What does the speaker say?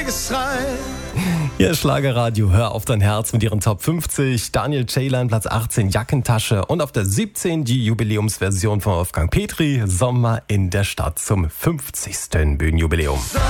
Hier ist Schlagerradio, hör auf dein Herz mit ihren Top 50. Daniel Ceylan, Platz 18, Jackentasche. Und auf der 17 die Jubiläumsversion von Wolfgang Petri, Sommer in der Stadt zum 50. Bühnenjubiläum.